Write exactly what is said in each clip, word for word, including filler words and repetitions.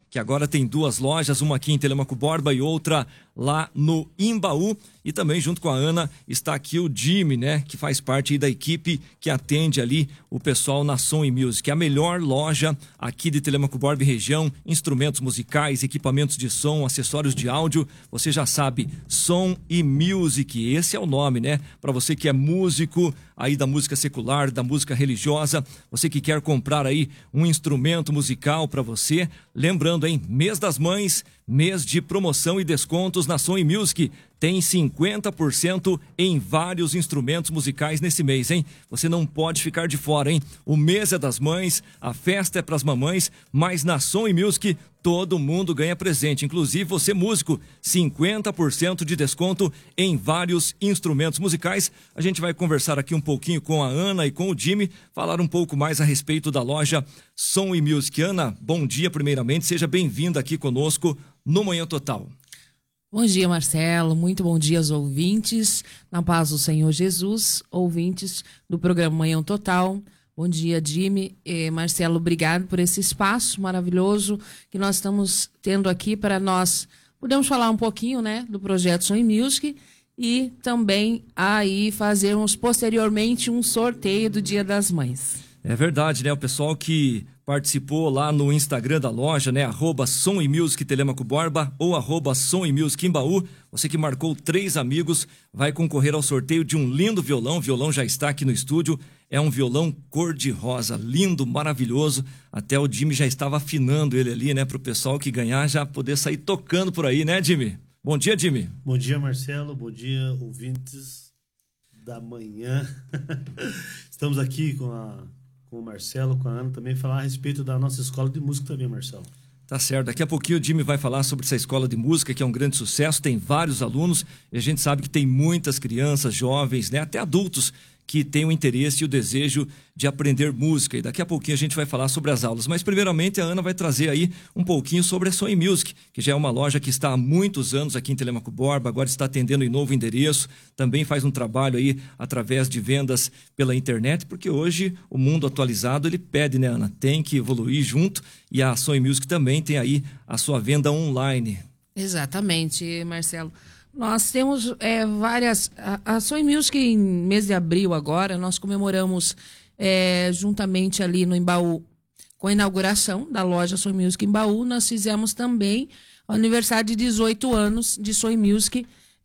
que agora tem duas lojas, uma aqui em Telêmaco Borba e outra lá no Imbaú. E também junto com a Ana está aqui o Jimmy, né, que faz parte aí da equipe que atende ali o pessoal na Som e Music, a melhor loja aqui de Telêmaco Borba e região, instrumentos musicais, equipamentos de som, acessórios de áudio, você já sabe, Som e Music, esse é o nome, né, para você que é músico aí da música secular, da música religiosa, você que quer comprar aí um instrumento musical para você, lembrando, hein, mês das mães, mês de promoção e descontos na Som e Music, tem cinquenta por cento em vários instrumentos musicais nesse mês, hein? Você não pode ficar de fora, hein? O mês é das mães, a festa é pras mamães, mas na Som e Music todo mundo ganha presente, inclusive você músico, cinquenta por cento de desconto em vários instrumentos musicais. A gente vai conversar aqui um pouquinho com a Ana e com o Jimmy, falar um pouco mais a respeito da loja Som e Music. Ana, bom dia primeiramente, seja bem-vinda aqui conosco no Manhã Total. Bom dia, Marcelo. Muito bom dia aos ouvintes. Na paz do Senhor Jesus, ouvintes do programa Manhã Total. Bom dia, Jimmy. Eh, Marcelo, obrigado por esse espaço maravilhoso que nós estamos tendo aqui para nós. Podemos falar um pouquinho, né, do projeto Som e Music e também aí fazermos posteriormente um sorteio do Dia das Mães. É verdade, né? O pessoal que participou lá no Instagram da loja, né? Arroba Som e Music Telêmaco Borba ou arroba Som e Music Imbaú. Você que marcou três amigos vai concorrer ao sorteio de um lindo violão. O violão já está aqui no estúdio. É um violão cor-de-rosa, lindo, maravilhoso. Até o Jimmy já estava afinando ele ali, né? Para o pessoal que ganhar já poder sair tocando por aí, né, Jimmy? Bom dia, Jimmy. Bom dia, Marcelo. Bom dia, ouvintes da manhã. Estamos aqui com a... com o Marcelo, com a Ana, também falar a respeito da nossa escola de música também, Marcelo. Tá certo, daqui a pouquinho o Jimmy vai falar sobre essa escola de música, que é um grande sucesso, tem vários alunos, e a gente sabe que tem muitas crianças, jovens, né, até adultos, que têm o interesse e o desejo de aprender música, e daqui a pouquinho a gente vai falar sobre as aulas, mas primeiramente a Ana vai trazer aí um pouquinho sobre a Som e Music, que já é uma loja que está há muitos anos aqui em Telêmaco Borba, agora está atendendo em novo endereço, também faz um trabalho aí através de vendas pela internet, porque hoje o mundo atualizado ele pede, né, Ana, tem que evoluir junto, e a Som e Music também tem aí a sua venda online. Exatamente, Marcelo. Nós temos é, várias... A, a Som e Music, em mês de abril agora, nós comemoramos é, juntamente ali no Imbaú, com a inauguração da loja Som e Music Imbaú, nós fizemos também o aniversário de dezoito anos de Som e Music.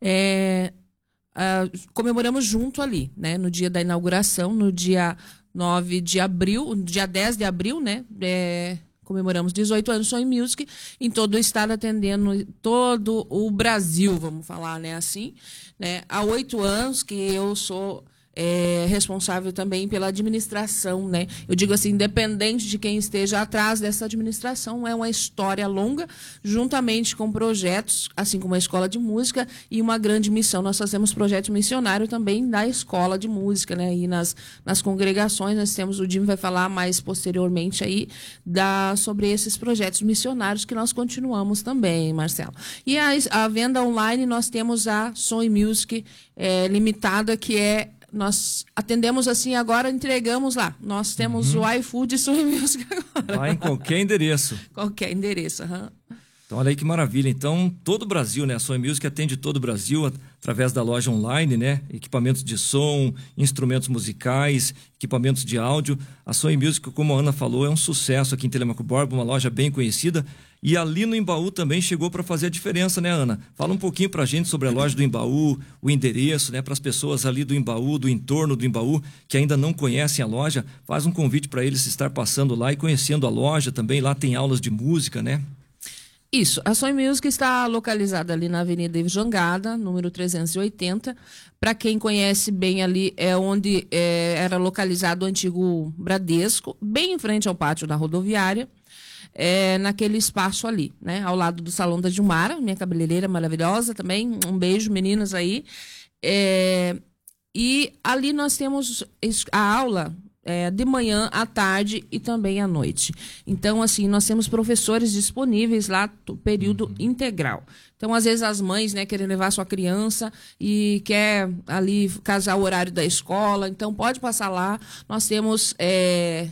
É, a, comemoramos junto ali, né, no dia da inauguração, no dia nove de abril, no dia dez de abril, né, é, comemoramos dezoito anos Som e Music em todo o estado, atendendo todo o Brasil, vamos falar, né, assim, né? Há oito anos que eu sou é, responsável também pela administração, né? Eu digo assim, independente de quem esteja atrás dessa administração, é uma história longa, juntamente com projetos, assim como a escola de música e uma grande missão. Nós fazemos projeto missionário também da escola de música, né? E nas, nas congregações nós temos, o Jim vai falar mais posteriormente aí da, sobre esses projetos missionários que nós continuamos também, Marcelo. E a, a venda online nós temos a Som e Music é, limitada, que é nós atendemos assim, agora entregamos lá. Nós temos uhum. o iFood e Som e Music agora. Lá em qualquer endereço. Qualquer endereço, aham. Uhum. Então, olha aí que maravilha. Então, todo o Brasil, né? A Som e Music atende todo o Brasil através da loja online, né? Equipamentos de som, instrumentos musicais, equipamentos de áudio. A Som e Music, como a Ana falou, é um sucesso aqui em Telêmaco Borba, uma loja bem conhecida. E ali no Imbaú também chegou para fazer a diferença, né, Ana? Fala um pouquinho para a gente sobre a loja do Imbaú, o endereço, né? Para as pessoas ali do Imbaú, do entorno do Imbaú, que ainda não conhecem a loja, faz um convite para eles estar passando lá e conhecendo a loja também. Lá tem aulas de música, né? Isso, a Som e Music está localizada ali na Avenida Ives Jangada, número trezentos e oitenta. Para quem conhece bem ali, é onde é, era localizado o antigo Bradesco, bem em frente ao pátio da rodoviária. É, naquele espaço ali, né? Ao lado do Salão da Dilmara, minha cabeleireira maravilhosa também. Um beijo, meninas aí. É, e ali nós temos a aula é, de manhã, à tarde e também à noite. Então, assim, nós temos professores disponíveis lá, período uhum. integral. Então, às vezes, as mães, né, querem levar sua criança e quer ali casar o horário da escola. Então, pode passar lá. Nós temos... É,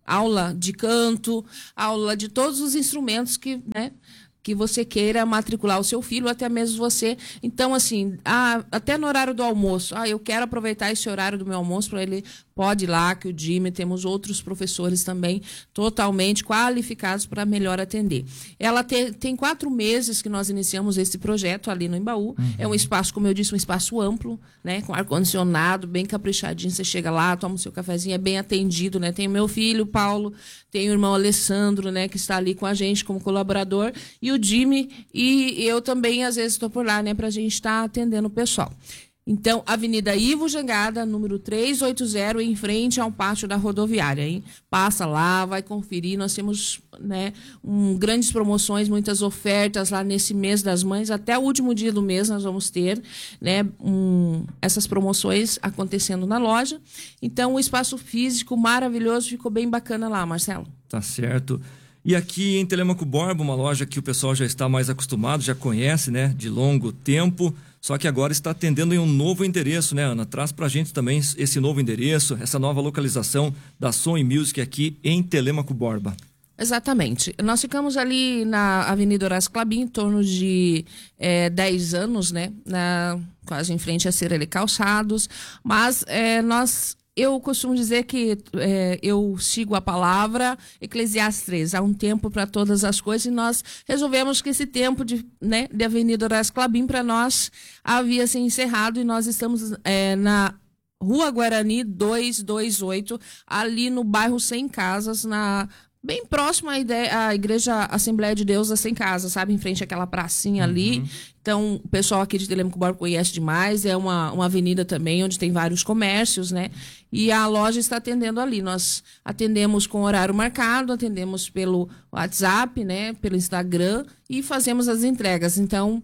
aula de canto, aula de todos os instrumentos que, né, que você queira matricular o seu filho, até mesmo você. Então, assim, ah, até no horário do almoço, ah, eu quero aproveitar esse horário do meu almoço para ele, pode ir lá, que o Jimmy, temos outros professores também totalmente qualificados para melhor atender. Ela te, tem quatro meses que nós iniciamos esse projeto ali no Embaú. Uhum. É um espaço, como eu disse, um espaço amplo, né, com ar-condicionado, bem caprichadinho. Você chega lá, toma o seu cafezinho, é bem atendido, né? Tem o meu filho, Paulo, tem o irmão Alessandro, né, que está ali com a gente como colaborador, e o Jimmy, e eu também, às vezes, estou por lá, né, para a gente estar tá atendendo o pessoal. Então, Avenida Ivo Jangada, número trezentos e oitenta, em frente ao pátio da rodoviária, hein? Passa lá, vai conferir. Nós temos, né, um, grandes promoções, muitas ofertas lá nesse mês das mães. Até o último dia do mês nós vamos ter, né, um, essas promoções acontecendo na loja. Então, o espaço físico maravilhoso, ficou bem bacana lá, Marcelo. Tá certo. E aqui em Telêmaco Borba, uma loja que o pessoal já está mais acostumado, já conhece, né, de longo tempo, só que agora está atendendo em um novo endereço, né, Ana? Traz pra gente também esse novo endereço, essa nova localização da Sony Music aqui em Telêmaco Borba. Exatamente. Nós ficamos ali na Avenida Horácio Clabin, em torno de é, dez anos, né, na, quase em frente a Cirele Calçados, mas é, nós... Eu costumo dizer que é, eu sigo a palavra Eclesiastes três, há um tempo para todas as coisas, e nós resolvemos que esse tempo de, né, de Avenida Horácio Clabin para nós havia se encerrado, e nós estamos é, na Rua Guarani duzentos e vinte e oito, ali no bairro Sem Casas, na... bem próximo à, ideia, à Igreja Assembleia de Deus da Sem Casa, sabe? Em frente àquela pracinha ali. Uhum. Então, o pessoal aqui de Telêmaco Borba conhece demais. É uma, uma avenida também onde tem vários comércios, né? E a loja está atendendo ali. Nós atendemos com horário marcado, atendemos pelo WhatsApp, né? Pelo Instagram, e fazemos as entregas. Então,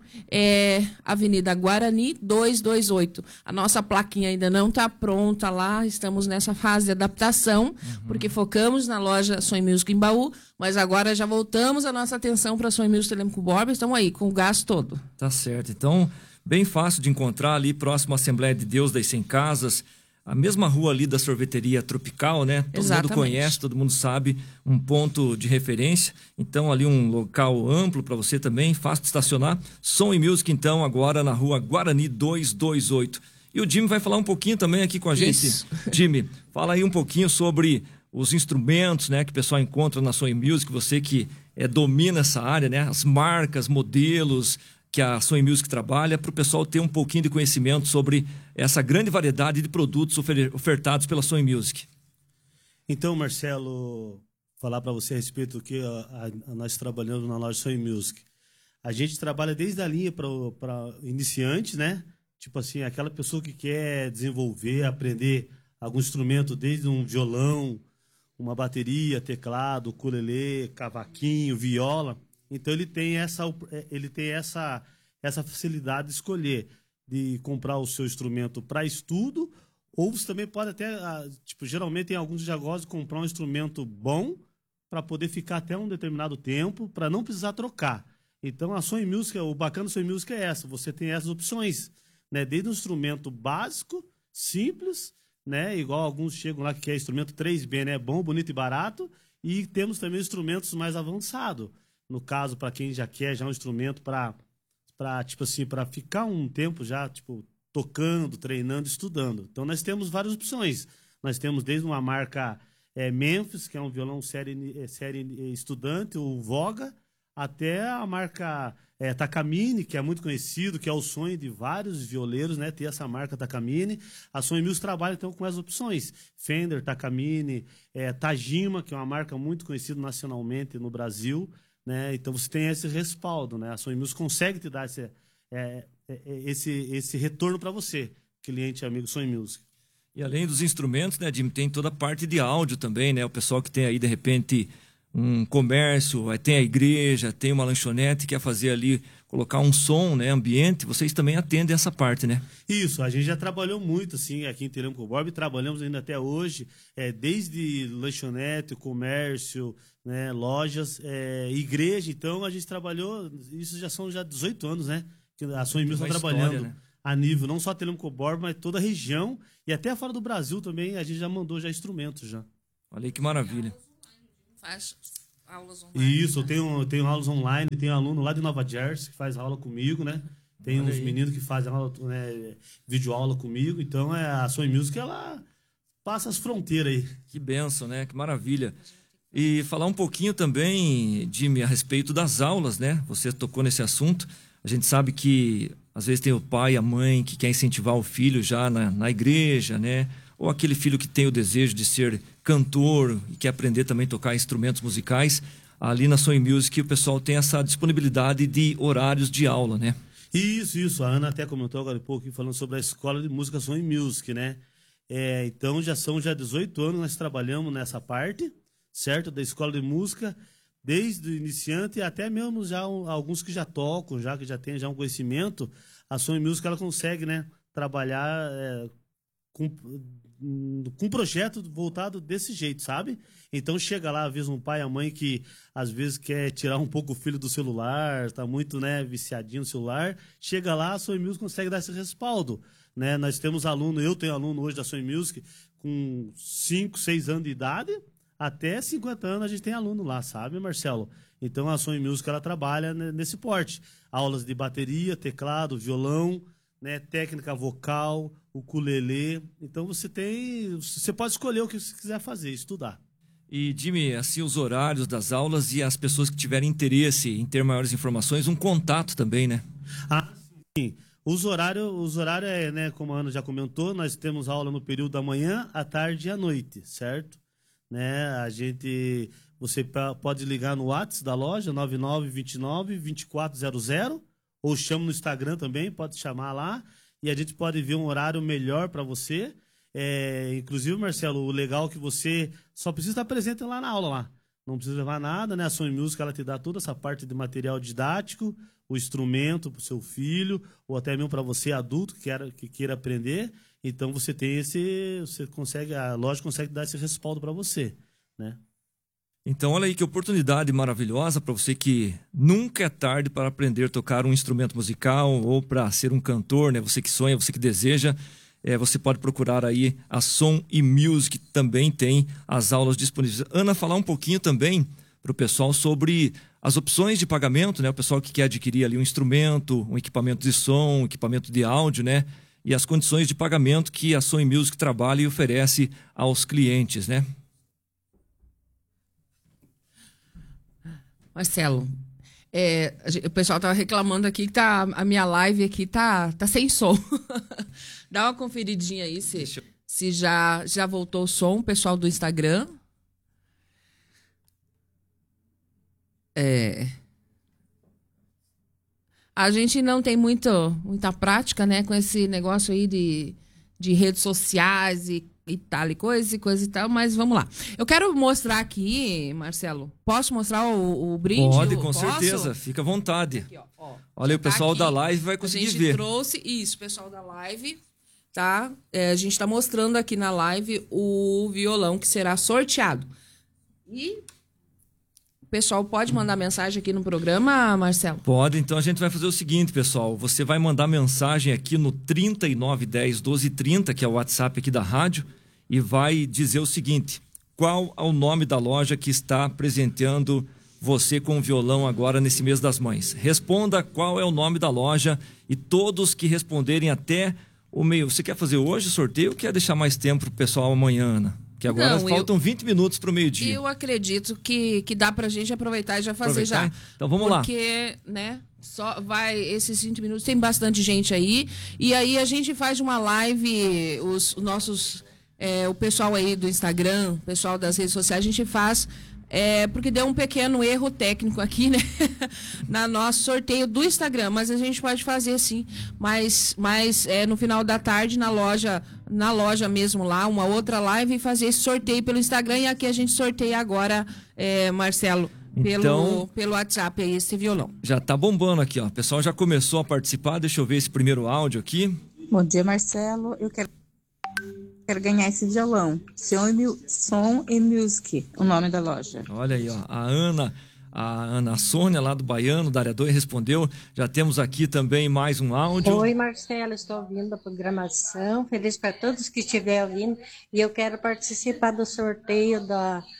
é Avenida Guarani duzentos e vinte e oito. A nossa plaquinha ainda não está pronta lá. Estamos nessa fase de adaptação, uhum, porque focamos na loja Sony Music Embaú, mas agora já voltamos a nossa atenção para a Sony Music Telêmaco Borba. Estamos aí com o gás todo. Tá certo. Então, bem fácil de encontrar ali próximo à Assembleia de Deus das Cem Casas, a mesma rua ali da sorveteria Tropical, né? Todo Exatamente. Mundo conhece, todo mundo sabe, um ponto de referência. Então, ali um local amplo para você também, fácil de estacionar. Som e Music, então, agora na rua Guarani duzentos e vinte e oito. E o Jimmy vai falar um pouquinho também aqui com a gente. Isso. Jimmy, fala aí um pouquinho sobre os instrumentos, né, que o pessoal encontra na Sony Music, você que é, domina essa área, né? As marcas, modelos que a Sony Music trabalha, para o pessoal ter um pouquinho de conhecimento sobre essa grande variedade de produtos ofertados pela Sony Music. Então, Marcelo, falar para você a respeito do que a, a, nós trabalhamos na loja Sony Music. A gente trabalha desde a linha para iniciantes, né? Tipo assim, aquela pessoa que quer desenvolver, aprender algum instrumento, desde um violão, uma bateria, teclado, ukulele, cavaquinho, viola. Então ele tem essa, ele tem essa, essa facilidade de escolher, de comprar o seu instrumento para estudo, ou você também pode até, tipo, geralmente tem alguns que já gostam de comprar um instrumento bom para poder ficar até um determinado tempo, para não precisar trocar. Então a Sony Music, o bacana da Sony Music é essa, você tem essas opções, né? Desde um instrumento básico, simples, né? Igual alguns chegam lá que é instrumento três B, né? Bom, bonito e barato, e temos também instrumentos mais avançados. No caso, para quem já quer já um instrumento para para tipo assim, para ficar um tempo já, tipo, tocando, treinando, estudando. Então nós temos várias opções. Nós temos desde uma marca é, Memphis, que é um violão série, é, série estudante, o Voga, até a marca é, Takamine, que é muito conhecido, que é o sonho de vários violeiros, né, ter essa marca Takamine. A Sony Music trabalha então com as opções Fender, Takamine, é, Tajima, que é uma marca muito conhecida nacionalmente no Brasil, né? Então você tem esse respaldo, né? A Sony Music consegue te dar esse, é, é, esse, esse retorno para você, cliente amigo Sony Music. E além dos instrumentos, né, Jimmy, tem toda a parte de áudio também, né? O pessoal que tem aí, de repente, um comércio, tem a igreja, tem uma lanchonete, quer fazer ali, colocar um som, né, ambiente, vocês também atendem essa parte, né? Isso, a gente já trabalhou muito, assim, aqui em Telêmaco Borba, e trabalhamos ainda até hoje, é, desde lanchonete, comércio, né, lojas, é, igreja. Então a gente trabalhou, isso já são já dezoito anos, né, que a Sony Music está trabalhando, né, a nível não só Telêmaco Borba, mas toda a região, e até fora do Brasil também a gente já mandou já instrumentos já. Olha aí que maravilha. Faz aulas online. Isso, eu tenho, eu tenho aulas online, tenho aluno lá de Nova Jersey que faz aula comigo, né? Tem Olha uns aí. meninos que fazem aula, né, videoaula comigo, então é, a Sonho Music, ela passa as fronteiras aí. Que benção, né? Que maravilha. E falar um pouquinho também, Jimmy, a respeito das aulas, né? Você tocou nesse assunto. A gente sabe que às vezes tem o pai, a mãe que quer incentivar o filho já na, na igreja, né? Ou aquele filho que tem o desejo de ser cantor e quer aprender também a tocar instrumentos musicais. Ali na Sonho Music o pessoal tem essa disponibilidade de horários de aula, né? Isso, isso. A Ana até comentou agora há pouco falando sobre a escola de música Sonho Music, né? É, então já são já dezoito anos nós trabalhamos nessa parte, certo? Da escola de música, desde o iniciante até mesmo já um, alguns que já tocam, já que já tem já um conhecimento. A Sonho Music ela consegue, né, trabalhar é, com com um projeto voltado desse jeito, sabe? Então chega lá, às vezes, um pai, a mãe que às vezes quer tirar um pouco o filho do celular, tá muito, né, viciadinho no celular, chega lá, a Sonho Music consegue dar esse respaldo, né? Nós temos aluno, eu tenho aluno hoje da Sonho Music com cinco, seis anos de idade, até cinquenta anos a gente tem aluno lá, sabe, Marcelo? Então a Sonho Music ela trabalha nesse porte, aulas de bateria, teclado, violão, né, técnica vocal, ukulele. Então você tem, você pode escolher o que você quiser fazer, estudar. E, Jimmy, assim, os horários das aulas e as pessoas que tiverem interesse em ter maiores informações, um contato também, né? Ah, sim. Os horários, os horários é, né, como a Ana já comentou, nós temos aula no período da manhã, à tarde e à noite, certo? Né, a gente, você pode ligar no WhatsApp da loja, nove nove dois nove, dois quatro zero zero, ou chama no Instagram também, pode chamar lá, e a gente pode ver um horário melhor para você. É, inclusive, Marcelo, o legal é que você só precisa estar presente lá na aula, lá. Não precisa levar nada, né? A Sonho Music, ela te dá toda essa parte de material didático, o instrumento para o seu filho, ou até mesmo para você, adulto, que queira, que queira aprender. Então, você tem esse... Você consegue, a loja consegue dar esse respaldo para você, né? Então, olha aí que oportunidade maravilhosa para você que nunca é tarde para aprender a tocar um instrumento musical ou para ser um cantor, né? Você que sonha, você que deseja, é, você pode procurar aí a Sonho Music, também tem as aulas disponíveis. Ana, falar um pouquinho também para o pessoal sobre as opções de pagamento, né? O pessoal que quer adquirir ali um instrumento, um equipamento de som, um equipamento de áudio, né? E as condições de pagamento que a Sonho Music trabalha e oferece aos clientes, né? Marcelo, é, o pessoal estava reclamando aqui que tá, a minha live aqui tá, tá sem som. Dá uma conferidinha aí se, Deixa eu... se já, já voltou o som, pessoal do Instagram. É... A gente não tem muito, muita prática, né, com esse negócio aí de, de redes sociais e e tal, e coisa, e coisa e tal, mas vamos lá. Eu quero mostrar aqui, Marcelo, posso mostrar o, o brinde? Pode, Eu com posso? certeza, fica à vontade. Aqui, ó, ó. Olha aí, o Tá pessoal aqui. da live vai conseguir A gente ver. trouxe, isso, pessoal da live, tá? É, a gente tá mostrando aqui na live o violão que será sorteado. E o pessoal pode mandar mensagem aqui no programa, Marcelo? Pode, então a gente vai fazer o seguinte, pessoal. Você vai mandar mensagem aqui no trinta e nove dez, doze trinta, que é o WhatsApp aqui da rádio, e vai dizer o seguinte: qual é o nome da loja que está presenteando você com o violão agora nesse mês das mães? Responda qual é o nome da loja e todos que responderem até o meio. Você quer fazer hoje o sorteio ou quer deixar mais tempo para o pessoal amanhã, Ana? Que agora Não, faltam eu, vinte minutos para o meio-dia. Eu acredito que, que dá pra gente aproveitar e já fazer Aproveitar? já. Então vamos Porque, lá. né, só vai esses vinte minutos, tem bastante gente aí. E aí a gente faz uma live, os, os nossos, é, o pessoal aí do Instagram, o pessoal das redes sociais, a gente faz... É, porque deu um pequeno erro técnico aqui, né? Na nosso sorteio do Instagram, mas a gente pode fazer sim. Mas, mas é, no final da tarde, na loja, na loja mesmo lá, uma outra live e fazer esse sorteio pelo Instagram. E aqui a gente sorteia agora, é, Marcelo, pelo, Então, pelo WhatsApp aí, esse violão. Já tá bombando aqui, ó. O pessoal já começou a participar. Deixa eu ver esse primeiro áudio aqui. Bom dia, Marcelo. Eu quero. Quero ganhar esse violão. Sonho Music, o nome da loja. Olha aí, ó. A Ana, a Ana Sônia, lá do Baiano, da área dois, respondeu. Já temos aqui também mais um áudio. Oi, Marcelo, estou ouvindo a programação. Feliz para todos que estiverem ouvindo. E eu quero participar do sorteio da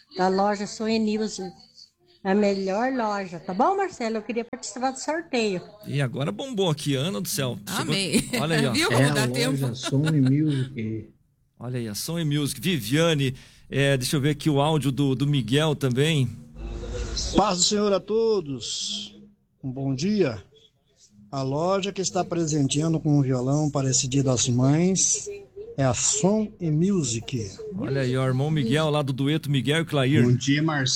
da loja Sony Music. A melhor loja, tá bom, Marcelo? Eu queria participar do sorteio. E agora bombou aqui, Ana do céu. Amém. Chegou... Olha aí, ó. Viu É como a dá loja tempo? Sony Music. Olha aí, a Sony Music. Viviane, é, deixa eu ver aqui o áudio do, do Miguel também. Paz do Senhor a todos. Um bom dia. A loja que está presenteando com um violão para esse Dia das Mães é a Som e Music. Olha aí, ó, irmão Miguel lá do dueto Miguel e Clair. Bom dia, Marcelo.